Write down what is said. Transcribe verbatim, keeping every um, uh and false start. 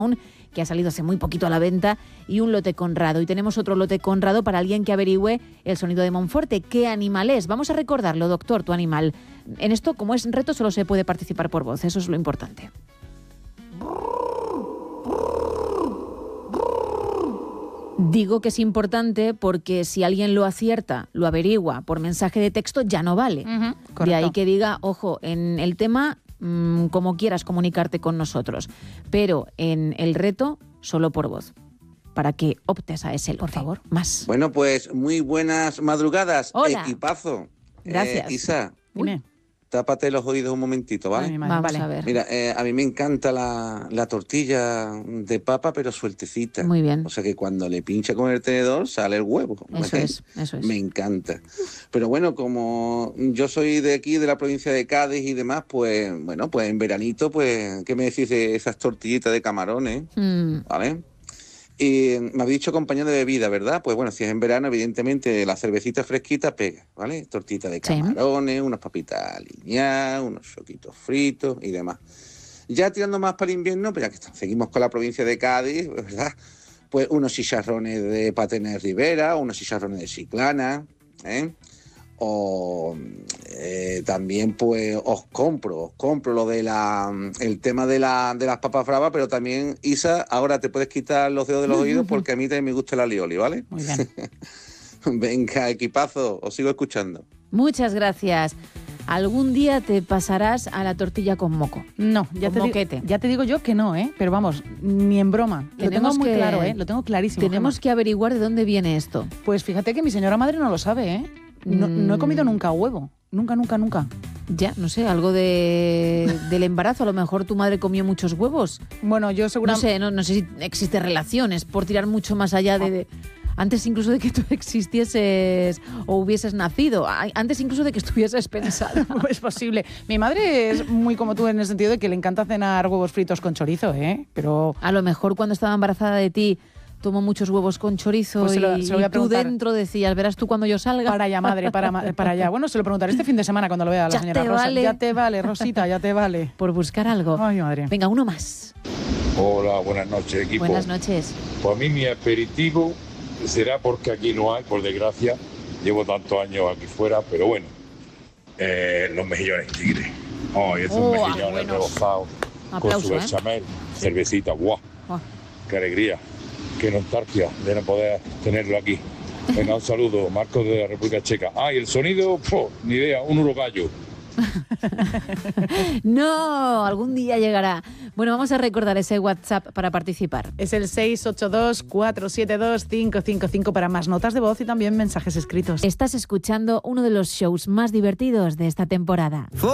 que ha salido hace muy poquito a la venta, y un lote Conrado. Y tenemos otro lote Conrado para alguien que averigüe el sonido de Monforte. ¿Qué animal es? Vamos a recordarlo, doctor, tu animal. En esto, como es reto, solo se puede participar por voz. Eso es lo importante. Digo que es importante porque si alguien lo acierta, lo averigua por mensaje de texto, ya no vale. Uh-huh, de ahí que diga, ojo, en el tema, mmm, como quieras comunicarte con nosotros, pero en el reto, solo por voz. Para que optes a ese, por favor, más. Bueno, pues muy buenas madrugadas. Hola. Equipazo. Gracias. Eh, Isa, Dime. Tápate los oídos un momentito, ¿vale? Ay, Vamos vale. a ver. Mira, eh, a mí me encanta la, la tortilla de papa, pero sueltecita. Muy bien. O sea que cuando le pincha con el tenedor sale el huevo. Eso ¿eh? es, eso es. Me encanta. Pero bueno, como yo soy de aquí, de la provincia de Cádiz y demás, pues bueno, pues en veranito, pues, ¿qué me decís de esas tortillitas de camarones? Mm. ¿Vale? Y me habéis dicho acompañado de bebida, ¿verdad? Pues bueno, si es en verano, evidentemente la cervecita fresquita pega, ¿vale? Tortita de camarones, sí. Unas papitas aliñadas, unos choquitos fritos y demás. Ya tirando más para el invierno, pues ya que seguimos con la provincia de Cádiz, ¿verdad? Pues unos chicharrones de Patenes Rivera, unos chicharrones de Chiclana, ¿eh? O eh, también pues os compro, os compro lo de la el tema de la de las papas bravas, pero también, Isa, ahora te puedes quitar los dedos de los oídos porque a mí también me gusta el alioli, ¿vale? Muy bien. Venga, equipazo, os sigo escuchando. Muchas gracias. ¿Algún día te pasarás a la tortilla con moco? No, ya, con te, moquete. Digo, ya te digo yo que no, ¿eh? Pero vamos, ni en broma. Lo tenemos tengo muy que, claro, ¿eh? Lo tengo clarísimo. Tenemos Gemma. que averiguar de dónde viene esto. Pues fíjate que mi señora madre no lo sabe, ¿eh? No, no he comido nunca huevo. Nunca, nunca, nunca. Ya, no sé, algo de, del embarazo. A lo mejor tu madre comió muchos huevos. Bueno, yo seguramente... No sé, no, no sé si existe relaciones por tirar mucho más allá de... de antes incluso de que tú existieses o hubieses nacido. Antes incluso de que estuvieses pensada. Es posible. Mi madre es muy como tú en el sentido de que le encanta cenar huevos fritos con chorizo, ¿eh? Pero... A lo mejor cuando estaba embarazada de ti... Tomo muchos huevos con chorizo pues se lo, y, se lo voy a y tú dentro decías, verás tú cuando yo salga. Para allá, madre, para, para allá. Bueno, se lo preguntaré este fin de semana cuando lo vea a la ya señora te Rosa. Vale. Ya te vale, Rosita, ya te vale. Por buscar algo. Ay, madre. Venga, uno más. Hola, buenas noches, equipo. Buenas noches. Pues a mí mi aperitivo será porque aquí no hay, por desgracia. Llevo tantos años aquí fuera, pero bueno. Eh, los mejillones tigre. Oh, esos oh, mejillones bueno. rebozados con su bechamel, ¿eh? cervecita, guau. Wow. Oh. Qué alegría. Qué nostalgia de no poder tenerlo aquí. Venga, un saludo, Marcos de la República Checa. Ah, y el sonido, po, ni idea, un urogallo. No, algún día llegará. Bueno, vamos a recordar ese WhatsApp para participar. Es el seis ocho dos, cuatro siete dos, cinco cinco cinco para más notas de voz y también mensajes escritos. Estás escuchando uno de los shows más divertidos de esta temporada.